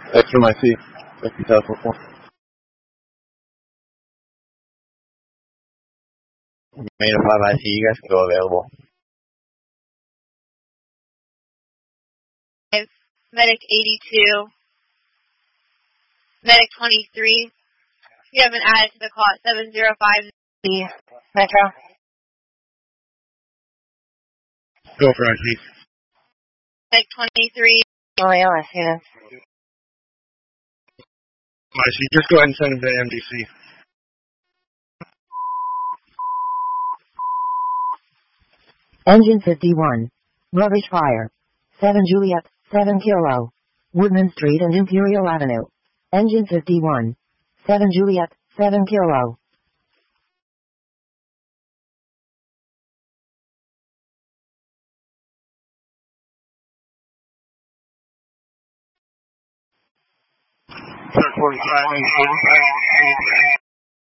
Extra my C. 50,004. Made a 5 IC, you guys can go available. Medic 82. Medic 23. You haven't added to the call at 705 Metro. Go for IC. Medic 23. LALS units. IC, just go ahead and send him to MDC. Engine 51. Rubbish fire. 7 Juliet, 7 Kilo. Woodman Street and Imperial Avenue. Engine 51. 7 Juliet, 7 Kilo. Sir 45.